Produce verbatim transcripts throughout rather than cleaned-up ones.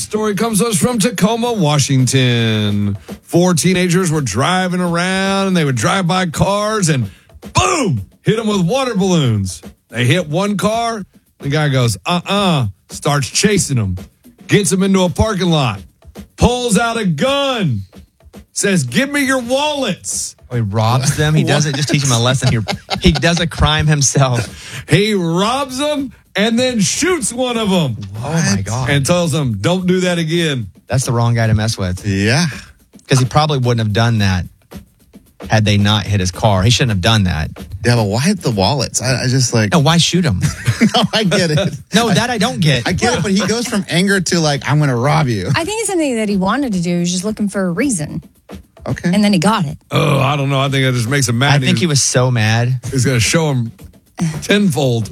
story comes to us from Tacoma, Washington. Four teenagers were driving around, and they would drive by cars, and boom, hit them with water balloons. They hit one car. The guy goes, uh-uh, starts chasing them, gets them into a parking lot, pulls out a gun, says, give me your wallets. Oh, he robs them. He doesn't just teach them a lesson. He, he does a crime himself. He robs them and then shoots one of them. What? Oh, my God. And tells them, don't do that again. That's the wrong guy to mess with. Yeah. Because he probably wouldn't have done that had they not hit his car. He shouldn't have done that. Yeah, but why hit the wallets? I, I just like... No, why shoot him? No, I get it. No, that I don't get. I get it, but he goes from anger to like, I'm going to rob you. I think it's something that he wanted to do. He was just looking for a reason. Okay. And then he got it. Oh, I don't know. I think that just makes him mad. I think he was so mad. He's going to show him tenfold.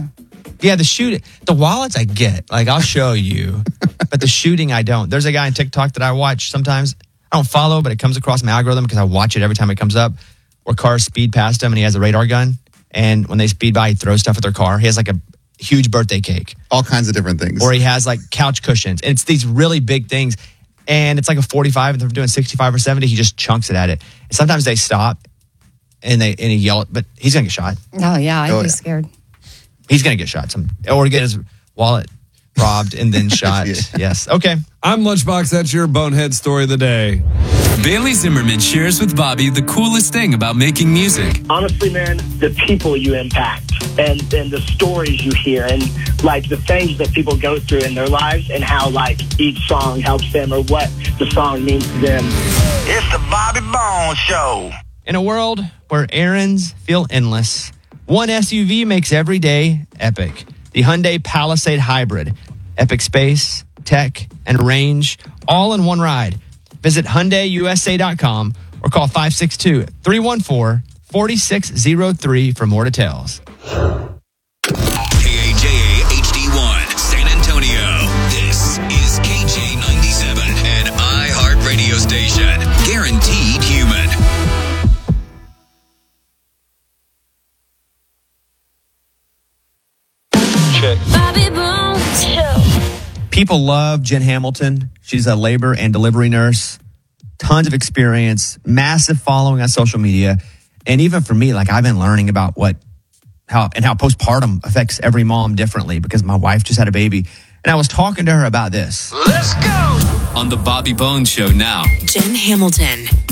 Yeah, the shooting, the wallets I get. Like, I'll show you. But the shooting, I don't. There's a guy on TikTok that I watch sometimes. I don't follow, but it comes across my algorithm because I watch it every time it comes up, where cars speed past him and he has a radar gun. And when they speed by, he throws stuff at their car. He has like a huge birthday cake. All kinds of different things. Or he has like couch cushions. And it's these really big things. And it's like a forty-five, and they're doing sixty-five or seventy. He just chunks it at it. And sometimes they stop and they and he yell, but he's going to get shot. Oh, yeah. I'd Oh, be yeah. scared. He's going to get shot. Some, or get his wallet robbed and then shot. Yeah. Yes. Okay. I'm Lunchbox. That's your bonehead story of the day. Bailey Zimmerman shares with Bobby the coolest thing about making music. Honestly, man, the people you impact and, and the stories you hear and like the things that people go through in their lives and how like each song helps them or what the song means to them. It's the Bobby Bones Show. In a world where errands feel endless, one S U V makes every day epic. The Hyundai Palisade Hybrid. Epic space, tech, and range, all in one ride. Visit Hyundai U S A dot com or call five six two, three one four, four six zero three for more details. K A J A H D one, San Antonio. This is K J ninety-seven, an iHeart radio station. Guaranteed human. Check. Bobby Bones Show. People love Jen Hamilton. She's a labor and delivery nurse. Tons of experience, massive following on social media. And even for me, like I've been learning about what, how, and how postpartum affects every mom differently because my wife just had a baby. And I was talking to her about this. Let's go! On the Bobby Bones Show now. Jen Hamilton.